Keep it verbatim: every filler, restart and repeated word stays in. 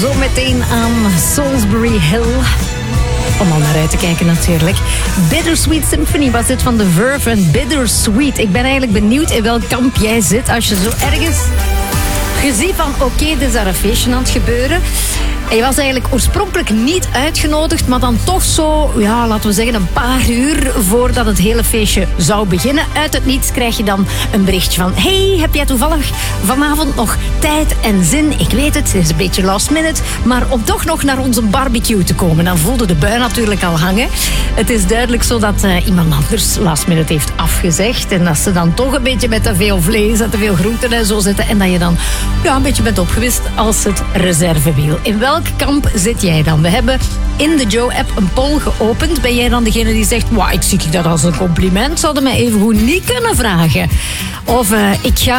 Zometeen aan Salisbury Hill. Om al naar uit te kijken natuurlijk. Bittersweet Symphony was dit van The Verve en Bittersweet. Ik ben eigenlijk benieuwd in welk kamp jij zit als je zo ergens... Je ziet van, oké, okay, dit is daar een feestje aan het gebeuren. En je was eigenlijk oorspronkelijk niet uitgenodigd, maar dan toch zo, ja, laten we zeggen, een paar uur voordat het hele feestje zou beginnen. Uit het niets krijg je dan een berichtje van, hey, heb jij toevallig vanavond nog tijd en zin? Ik weet het, het is een beetje last minute, maar om toch nog naar onze barbecue te komen. Dan voelde de bui natuurlijk al hangen. Het is duidelijk zo dat uh, iemand anders last minute heeft afgezegd. En dat ze dan toch een beetje met te veel vlees en te veel groenten en zo zitten. En dat je dan ja, een beetje bent opgewist als het reservewiel. In welk kamp zit jij dan? We hebben in de Joe-app een poll geopend. Ben jij dan degene die zegt, wow, ik zie dat als een compliment? Zouden mij even goed niet kunnen vragen. Of uh, ik ga